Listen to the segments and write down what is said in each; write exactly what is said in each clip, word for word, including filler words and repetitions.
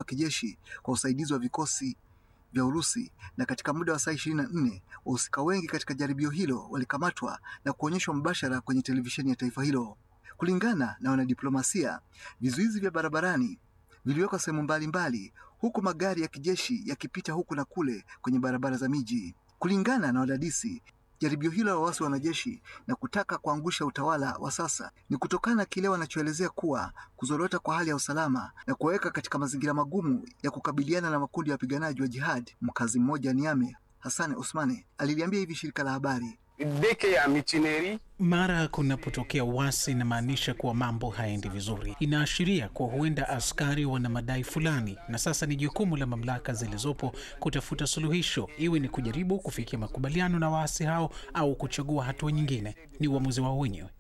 kijeshi kwa usaidizi wa vikosi vya Urusi, na katika muda wa saa ishirini na nne wahusika wengi katika jaribio hilo walikamatwa na kuonyeshwa mbashara kwenye televisheni ya taifa hilo. Kulingana na wanadiplomasia, vizuizi vya barabarani viliwekwa sehemu mbalimbali, huku magari ya kijeshi yakipita huku na kule kwenye barabara za miji. Kulingana na wadadisi, jaribio hilo la waasi wa wanajeshi na kutaka kuangusha utawala wa sasa ni kutokana na kile wanachoelezea kuwa kuzorota kwa hali ya usalama na kuweka katika mazingira magumu ya kukabiliana na makundi ya wapiganaji wa jihad. Mkazi mmoja Niamey, Hassan Osmane, aliliambia hivi shirika la habari: mara kunapotokea uasi inamaanisha kuwa mambo haendi vizuri. Inaashiria kuwa huenda askari wana madai fulani, na sasa ni jukumu la mamlaka zilizopo kutafuta suluhisho, iwe ni kujaribu kufikia makubaliano na waasi hao au kuchagua hatua nyingine. Ni uamuzi wao wenyewe.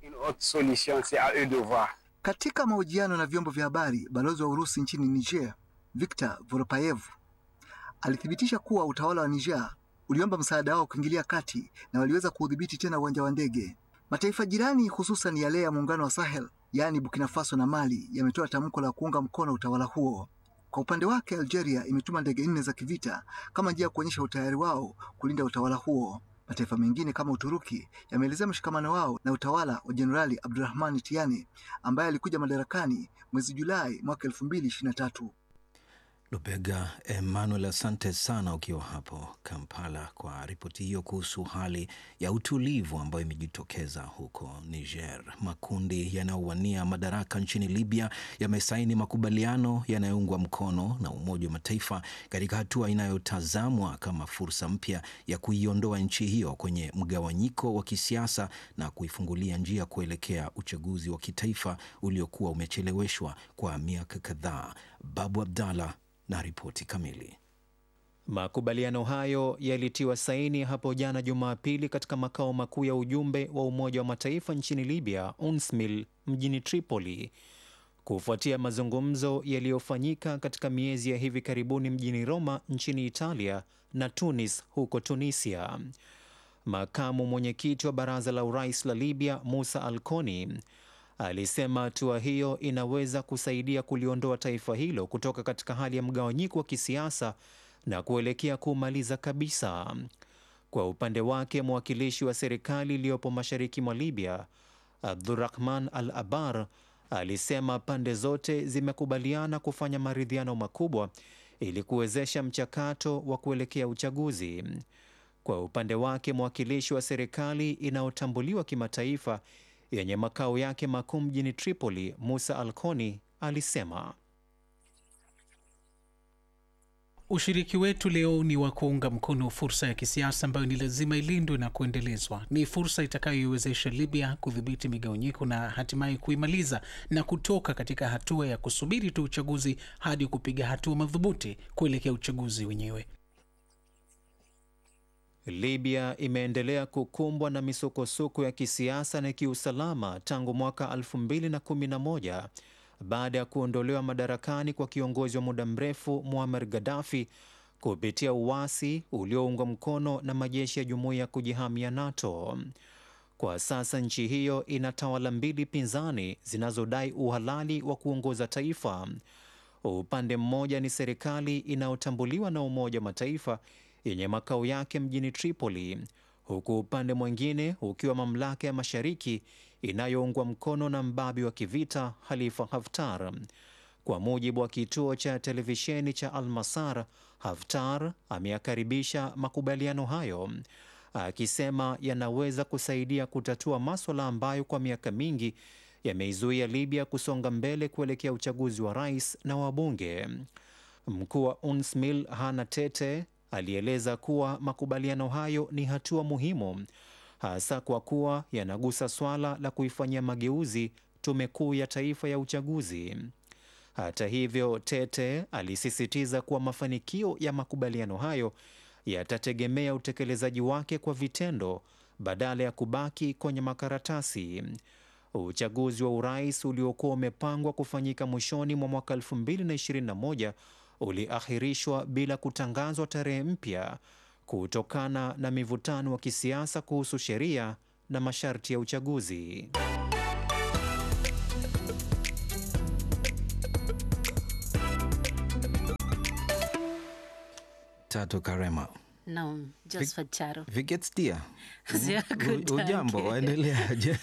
Katika mahojiano na vyombo vya habari, balozi wa Urusi nchini Niger, Viktor Voropayev, alithibitisha kuwa utawala wa Niger uliomba msaada wao kuingilia kati na waliweza kuudhibiti tena uwanja wa ndege. Mataifa jirani hususan yale ya muungano wa Sahel, yaani Burkina Faso na Mali, yametoa tamko la kuunga mkono utawala huo. Kwa upande wake, Algeria imetuma ndege nne za kivita kama njia ya kuonyesha utayari wao kulinda utawala huo. Mataifa mengine kama Uturuki yameelezea mshikamano wao na utawala wa Jenerali Abdurrahman Tiani ambaye alikuja madarakani mwezi Julai mwaka elfu mbili ishirini na tatu. Lubega Emmanuel, asante sana ukiwa hapo Kampala kwa ripoti hiyo kuhusu hali ya utulivu ambayo imejitokeza huko Niger. Makundi yanayowania madaraka nchini Libya yamesaini makubaliano yanayoungwa mkono na Umoja wa Mataifa katika hatua inayotazamwa kama fursa mpya ya kuiondoa nchi hiyo kwenye mgawanyiko wa kisiasa na kuifungulia njia kuelekea uchaguzi wa kitaifa uliokuwa umecheleweshwa kwa miaka kadhaa. Babu Abdalla na ripoti kamili. Makubaliano hayo yalitiwa saini hapo jana Jumapili katika makao makuu ya ujumbe wa Umoja wa Mataifa nchini Libya, UNSMIL, mjini Tripoli, kufuatia mazungumzo yaliyofanyika katika miezi ya hivi karibuni mjini Roma nchini Italia na Tunis huko Tunisia. Makamu mwenyekiti wa Baraza la Urais la Libya, Musa Al-Koni, alisema hatua hiyo inaweza kusaidia kuliondoa taifa hilo kutoka katika hali ya mgawanyiko wa kisiasa na kuelekea kumaliza kabisa. Kwa upande wake, mwakilishi wa serikali iliyopo mashariki mwa Libya, Abdurrahman Al-Abar, alisema pande zote zimekubaliana kufanya maridhiano makubwa ili kuwezesha mchakato wa kuelekea uchaguzi. Kwa upande wake, mwakilishi wa serikali inayotambuliwa kimataifa yenye makao yake makuu mjini Tripoli, Musa Al-Koni, alisema ushiriki wetu leo ni wa kuunga mkono fursa ya kisiasa ambayo ni lazima ilindwe na kuendelezwa. Ni fursa itakayoiwezesha Libya kudhibiti migawanyiko na hatimaye kuimaliza na kutoka katika hatua ya kusubiri tu uchaguzi hadi kupiga hatua madhubuti kuelekea uchaguzi wenyewe. Libya imeendelea kukumbwa na misukosuko ya kisiasa na kiusalama tangu mwaka elfu mbili na kumi na moja baada ya kuondolewa madarakani kwa kiongozi wa muda mrefu Muammar Gaddafi kupitia uasi ulioungwa mkono na majeshi ya Jumuiya ya Kujihamia NATO. Kwa sasa nchi hiyo ina tawala mbili pinzani zinazodai uhalali wa kuongoza taifa. Upande mmoja ni serikali inayotambuliwa na Umoja wa Mataifa yenye makao yake mjini Tripoli, huku upande mwingine ukiwa mamlaka ya mashariki inayoungwa mkono na mbabi wa kivita Khalifa Haftar. Kwa mujibu wa kituo cha televisheni cha Al-Masar, Haftar ameyakaribisha makubaliano hayo, akisema yanaweza kusaidia kutatua masuala ambayo kwa miaka mingi yameizuia Libya kusonga mbele kuelekea uchaguzi wa rais na wabunge. Mkuu wa UNSMIL Hana Tete alieleza kuwa makubaliano hayo ni hatua muhimu, hasa kwa kuwa yanagusa swala la kuifanyia mageuzi tume kuu ya taifa ya uchaguzi. Hata hivyo, Tete alisisitiza kuwa mafanikio ya makubaliano hayo yatategemea utekelezaji wake kwa vitendo badala ya kubaki kwenye makaratasi. Uchaguzi wa urais uliokuwa umepangwa kufanyika mwishoni mwa mwaka elfu mbili na ishirini na moja uliahirishwa bila kutangazwa tarehe mpya kutokana na mivutano wa kisiasa kuhusu sheria na masharti ya uchaguzi. Tatu Karema. Naam, Josephat Charo. Wie geht's dir? Sehr gut, Ujambo, waendeleaje?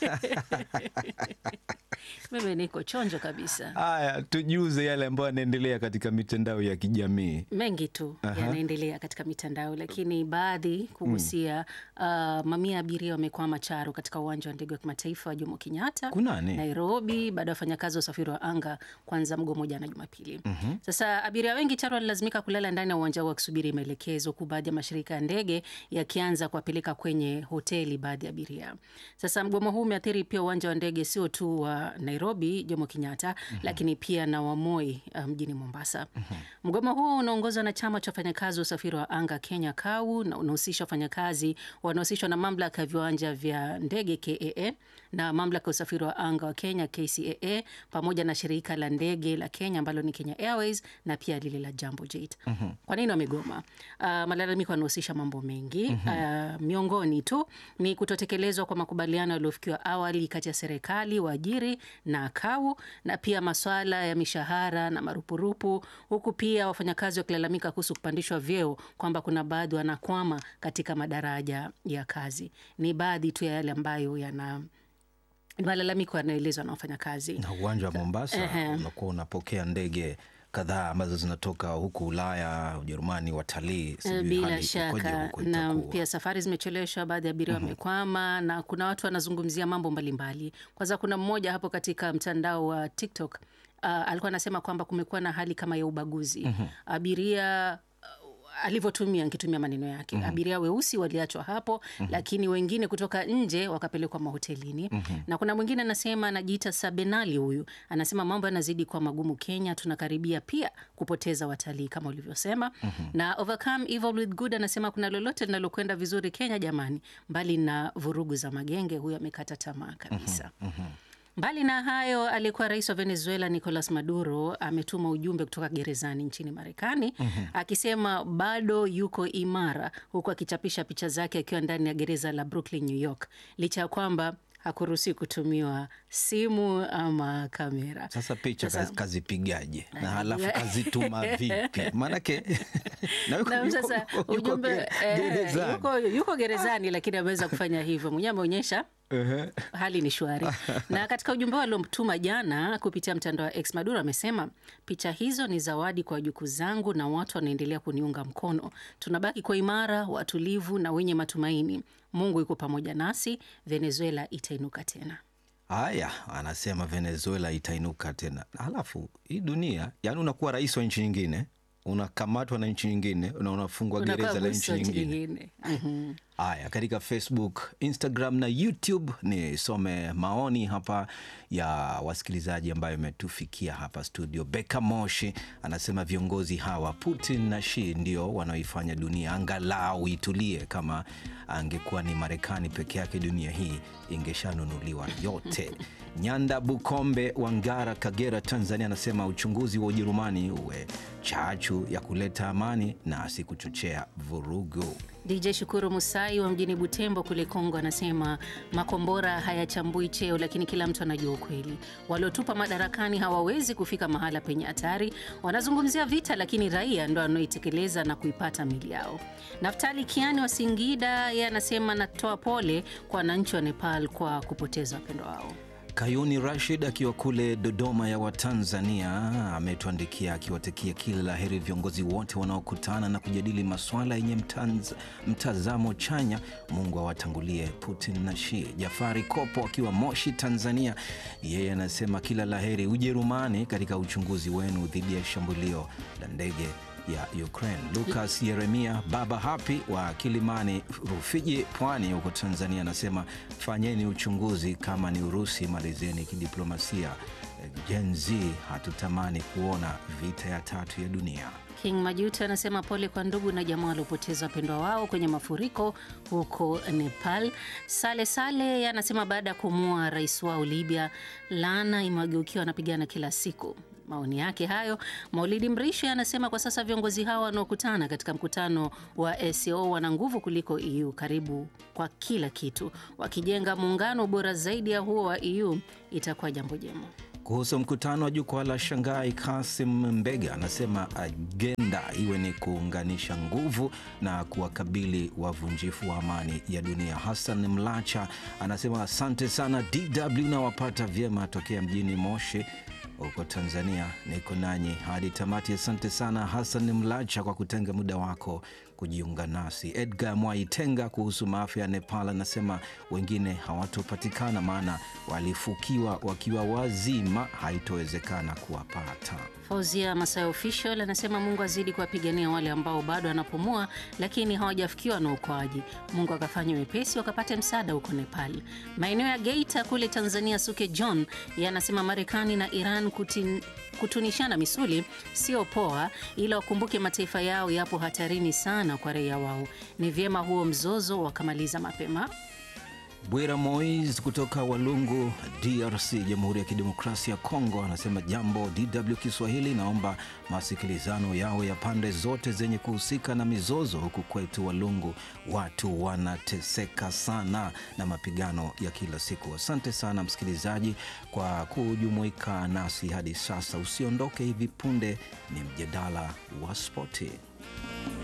Mimi niko chonjo kabisa. Haya, tujuze yale ambayo yanaendelea katika mitandao ya kijamii. Mengi tu yanaendelea katika mitandao, lakini baadhi kugusia mm. uh, mamia abiria wamekwama Charo katika uwanja wa ndege wa kimataifa wa Jomo Kenyatta Kunani? Nairobi baada ya wafanyakazi wa usafiri wa anga kuanza mgomo jana Jumapili. Mm-hmm. Sasa abiria wengi Charo walilazimika kulala ndani ya uwanja wa kusubiri maelekezo, huku baadhi ya mashirika ya ndege yakianza kuwapeleka kwenye hoteli baadhi ya abiria. Sasa mgomo huu umeathiri pia uwanja wa ndege sio tu wa Nairobi Jomo Kenyatta mm-hmm. lakini pia na wa Moi mjini um, Mombasa. Mm-hmm. Mgomo huo unaongozwa na chama cha wafanyakazi wa usafiri wa anga Kenya K A U na unahusisha wafanyakazi wanaohusishwa na mamlaka ya viwanja vya ndege K A A na mamlaka ya usafiri wa anga wa Kenya K C A A pamoja na shirika la ndege la Kenya ambalo ni Kenya Airways na pia lile la Jambo Jet. Mm-hmm. Kwa nini wamegoma? Uh, malalamiko yanahusisha mambo mengi. Mm-hmm. Uh, miongoni tu ni kutotekelezwa kwa makubaliano yaliyofikiwa awali kati ya serikali, waajiri na K A U na pia masuala ya mishahara na marupurupu, huku pia wafanyakazi wakilalamika kuhusu kupandishwa vyeo kwamba kuna baadhi wanakwama katika madaraja ya kazi. Ni baadhi tu ya yale ambayo yana malalamiko yanaelezwa na wafanyakazi. Na uwanja wa Mombasa uh-huh. unakuwa unapokea ndege kadhaa ambazo zinatoka huku Ulaya, Ujerumani, watalii. Bila shaka, na pia safari zimecheleweshwa, baadhi ya abiria wamekwama mm-hmm. na kuna watu wanazungumzia mambo mbalimbali. Kwanza kuna mmoja hapo katika mtandao wa TikTok uh, alikuwa anasema kwamba kumekuwa na hali kama ya ubaguzi. Mm-hmm. Abiria alivyotumia nikitumia maneno yake. Mm-hmm. Abiria weusi waliachwa hapo, mm-hmm. lakini wengine kutoka nje wakapelekwa mahotelini. Mm-hmm. Na kuna mwingine anasema anajiita Sabenali huyu. Anasema mambo yanazidi kwa magumu Kenya, tunakaribia pia kupoteza watalii kama ulivyosema. Mm-hmm. Na Overcome Evil with Good anasema kuna lolote linalokwenda vizuri Kenya jamani, mbali na vurugu za magenge. Huyu amekata tamaa kabisa. Mm-hmm. Mbali na hayo, aliyekuwa rais wa Venezuela Nicolas Maduro ametuma ujumbe kutoka gerezani nchini Marekani mm-hmm. akisema bado yuko imara, huku akichapisha picha zake akiwa ndani ya gereza la Brooklyn, New York, licha ya kwamba hakuruhusi kutumiwa simu ama kamera. Sasa picha Sasa, kazipigaje? Na halafu kazituma vipi? Maanake na yuko, na sasa yuko, ujumbe yuko gerezani. Eh, yuko, yuko gerezani lakini ameweza kufanya hivyo. Mwenyewe ameonyesha uh-huh. hali ni shwari. Na katika ujumbe aliomtuma jana kupitia mtandao wa X, Maduro amesema picha hizo ni zawadi kwa wajukuu zangu na watu wanaendelea kuniunga mkono. Tunabaki kwa imara, watulivu na wenye matumaini. Mungu yuko pamoja nasi, Venezuela itainuka tena. Haya, anasema Venezuela itainuka tena. Halafu hii dunia, yani unakuwa rais wa nchi nyingine, unakamatwa na nchi nyingine, na unafungwa gereza la nchi nyingine. Mhm. Haya, katika Facebook, Instagram na YouTube ni some maoni hapa ya wasikilizaji ambayo umetufikia hapa studio. Beka Moshi anasema viongozi hawa Putin na Xi ndio wanaoifanya dunia angalau itulie. Kama angekuwa ni Marekani peke yake, dunia hii ingeshanunuliwa yote. Nyanda Bukombe Wangara, Kagera, Tanzania anasema uchunguzi wa Ujerumani uwe chachu ya kuleta amani na si kuchochea vurugu. D J Shukuru Musai wa mjini Butembo kule Kongo anasema makombora hayachambui cheo, lakini kila mtu anajua ukweli. Waliotupa madarakani hawawezi kufika mahala penye hatari. Wanazungumzia vita, lakini raia ndio wanaoitekeleza na kuipata mili yao. Naftali Kiani wa Singida yeye anasema natoa pole kwa wananchi wa Nepal kwa kupoteza wapendwa wao. Kayuni Rashid akiwa kule Dodoma ya Watanzania ametuandikia akiwatakia kila laheri viongozi wote wanaokutana na kujadili masuala yenye mtazamo chanya. Mungu awatangulie Putin na Xi. Jafari Kopo akiwa Moshi, Tanzania, yeye anasema kila laheri Ujerumani katika uchunguzi wenu dhidi ya shambulio la ndege ya Ukraine. Lucas Yeremia Baba Happy wa Kilimani Rufiji, Pwani huko Tanzania anasema fanyeni uchunguzi, kama ni Urusi malizeni kidiplomasia. Gen Z hatutamani kuona vita ya tatu ya dunia. King Majuto anasema pole kwa ndugu na jamaa waliopoteza wapendwa wao kwenye mafuriko huko Nepal. Sale Sale anasema baada ya kumua rais wao Libya, laana imewageukia wanapigana kila siku. Maoni yake hayo. Maulidi Mrisho anasema kwa sasa viongozi hawa wanaokutana katika mkutano wa A C O wana nguvu kuliko E U karibu kwa kila kitu. Wakijenga muungano bora zaidi ya huo wa E U itakuwa jambo jema. Kuhusu mkutano wa jukwaa la Shanghai, Kasim Mbega anasema agenda iwe ni kuunganisha nguvu na kuwakabili wavunjifu wa amani ya dunia. Hassan Mlacha anasema asante sana D W na wapata vyema tokea mjini Moshi huko Tanzania. Niko nanyi hadi tamati. Asante sana Hassan Mlacha kwa kutenga muda wako kujiunga nasi. Edgar Mwaitenga kuhusu maafa ya Nepal anasema wengine hawatopatikana maana walifukiwa wakiwa wazima, haitowezekana kuwapata. Fauzia Masai Official anasema Mungu azidi kuwapigania wale ambao bado wanapumua lakini hawajafikiwa na ukoaji. Mungu akafanya wepesi wakapata msaada huko Nepal. Maeneo ya Geita kule Tanzania, Suke John yanasema Marekani na Iran kutin, kutunishana misuli sio poa, ila wakumbuke mataifa yao yapo hatarini sana kwa raia wao. Ni vyema huo mzozo wakamaliza mapema. Bwira Moiz kutoka Walungu, D R C, Jamhuri ya Kidemokrasia ya Kongo anasema jambo D W Kiswahili, naomba masikilizano yao ya pande zote zenye kuhusika na mizozo huku kwetu Walungu. Watu wanateseka sana na mapigano ya kila siku. Asante sana msikilizaji kwa kujumuika nasi hadi sasa. Usiondoke, hivi punde ni mjadala wa spoti.